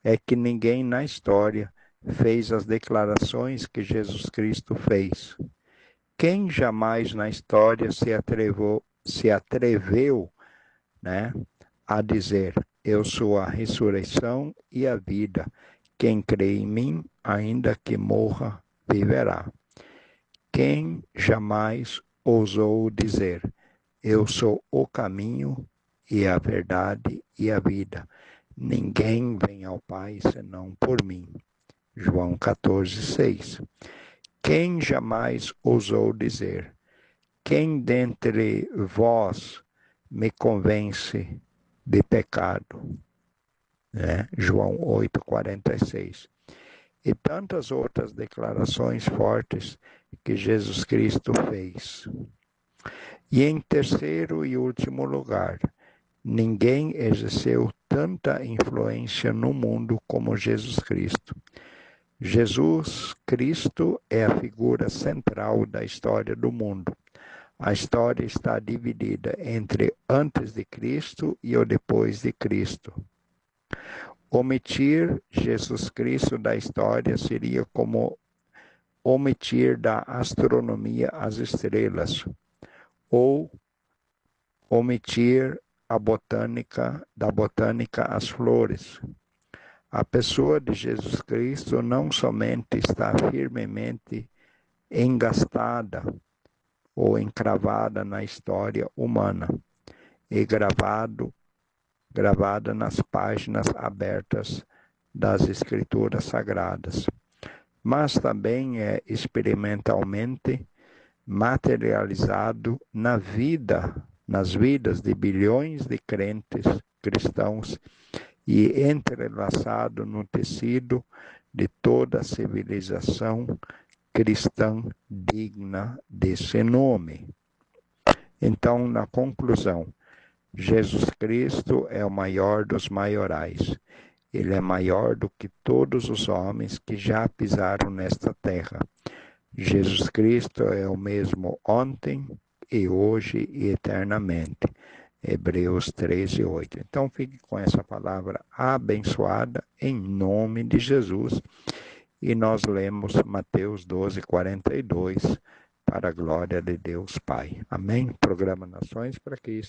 é que ninguém na história fez as declarações que Jesus Cristo fez. Quem jamais na história se atreveu, né, a dizer: eu sou a ressurreição e a vida. Quem crê em mim, ainda que morra, viverá. Quem jamais ousou dizer: eu sou o caminho e a verdade e a vida. Ninguém vem ao Pai senão por mim. João 14:6. Quem jamais ousou dizer: quem dentre vós me convence de pecado? Né? João 8:46. E tantas outras declarações fortes que Jesus Cristo fez. E em terceiro e último lugar, ninguém exerceu tanta influência no mundo como Jesus Cristo. Jesus Cristo é a figura central da história do mundo. A história está dividida entre antes de Cristo e o depois de Cristo. Omitir Jesus Cristo da história seria como omitir da astronomia as estrelas, ou omitir da botânica as flores. A pessoa de Jesus Cristo não somente está firmemente engastada ou encravada na história humana e gravada nas páginas abertas das Escrituras Sagradas, mas também é experimentalmente materializado nas vidas de bilhões de crentes cristãos e entrelaçado no tecido de toda a civilização cristã digna desse nome. Então, na conclusão, Jesus Cristo é o maior dos maiorais. Ele é maior do que todos os homens que já pisaram nesta terra. Jesus Cristo é o mesmo ontem e hoje e eternamente. Hebreus 13:8. Então fique com essa palavra abençoada em nome de Jesus. E nós lemos Mateus 12:42 para a glória de Deus Pai. Amém? Programa Nações para Cristo.